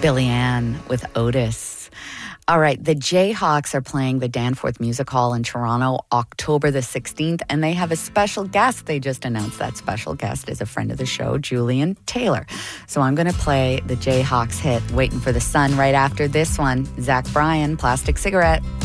Billy Ann with Otis. All right, the Jayhawks are playing the Danforth Music Hall in Toronto October the 16th, and they have a special guest. They just announced that special guest is a friend of the show, Julian Taylor. So I'm going to play the Jayhawks hit, Waiting for the Sun, right after this one. Zach Bryan, Plastic Cigarette.